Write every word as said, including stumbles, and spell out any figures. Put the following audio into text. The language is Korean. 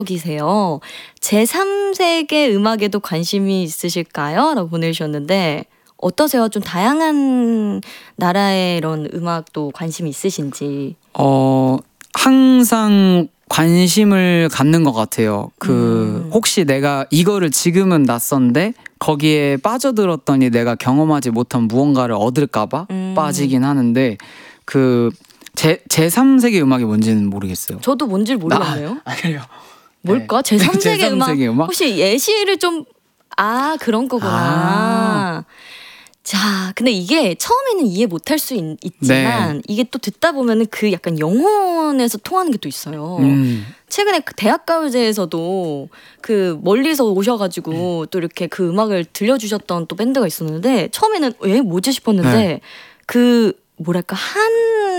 이세요. 제삼 세계 음악에도 관심이 있으실까요? 라고 보내주셨는데 어떠세요? 좀 다양한 나라의 이런 음악도 관심이 있으신지. 어 항상 관심을 갖는 것 같아요. 그 음. 혹시 내가 이거를 지금은 낯선데 거기에 빠져들었더니 내가 경험하지 못한 무언가를 얻을까봐 음. 빠지긴 하는데 그 제, 제삼 세계 음악이 뭔지는 모르겠어요. 저도 뭔지를 모르겠네요. 아, 아 그래요? 뭘까? 제삼 세계 제삼 음악? 세계 음악? 혹시 예시를 좀... 아 그런 거구나. 아. 자 근데 이게 처음에는 이해 못할 수 있, 있지만 네. 이게 또 듣다 보면은 그 약간 영혼에서 통하는 게 또 있어요. 음. 최근에 그 대학가요제에서도 그 멀리서 오셔가지고 또 이렇게 그 음악을 들려주셨던 또 밴드가 있었는데 처음에는 에 뭐지 싶었는데 네. 그 뭐랄까 한